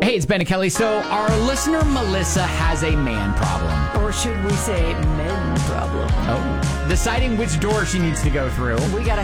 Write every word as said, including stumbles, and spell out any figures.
Hey, it's Ben and Kelly. So our listener Melissa has a man problem. Or should we say men problem? Oh. Deciding which door she needs to go through. We got to